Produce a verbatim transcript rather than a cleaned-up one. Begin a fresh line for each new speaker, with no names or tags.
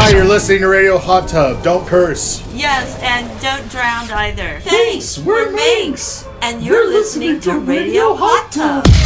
Hi, you're listening to Radio Hot Tub. Don't curse.
Yes, and don't drown either.
Thanks, we're Minx.
And you're, you're listening, listening to Radio Hot Tub.